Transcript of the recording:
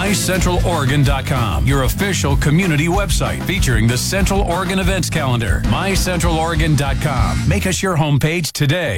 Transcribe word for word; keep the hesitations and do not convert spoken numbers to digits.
my central oregon dot com, your official community website featuring the Central Oregon events calendar. my central oregon dot com. Make us your homepage today.